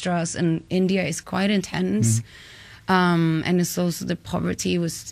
extras, and India is quite intense. And it's also the poverty was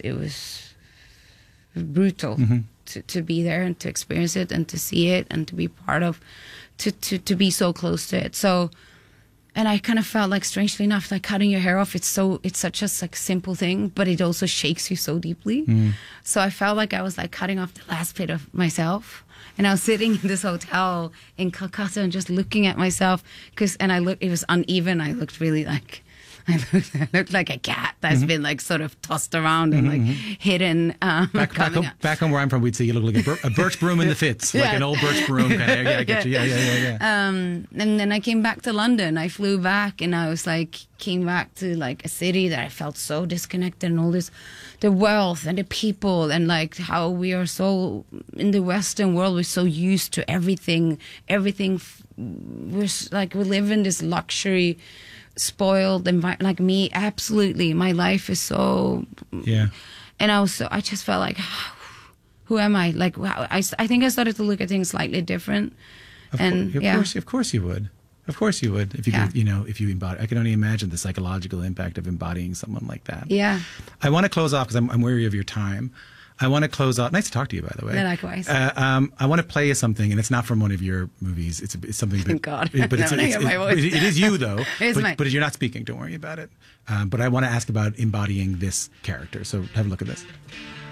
brutal to be there and to experience it and to see it and to be part of, to be so close to it. So, and I kind of felt like, strangely enough, like cutting your hair off, it's such a like simple thing, but it also shakes you so deeply. So I felt like I was like cutting off the last bit of myself. And I was sitting in this hotel in Calcutta and just looking at myself it was uneven. I looked really like, I looked like a cat that's been like sort of tossed around and like hidden. Back home where I'm from, we'd say you look like a birch broom in the fits, like an old birch broom kind of. Yeah, I get you. Yeah. And then I came back to London. I flew back, and I was like, came back to like a city that I felt so disconnected, and all this, the wealth and the people, and like how we are so in the Western world, we're so used to everything. We're like, we live in this luxury, spoiled environment. Like me, absolutely, my life is so. Yeah. And I just felt like, who am I? Like, wow, I think I started to look at things slightly different. Of course you would. Of course you would. If you could, if you embody, I can only imagine the psychological impact of embodying someone like that. Yeah. I want to close off because I'm wary of your time. I want to close out. Nice to talk to you, by the way. Likewise. I want to play you something, and it's not from one of your movies. It's something. Thank God. But it is you, though. But you're not speaking. Don't worry about it. But I want to ask about embodying this character. So have a look at this.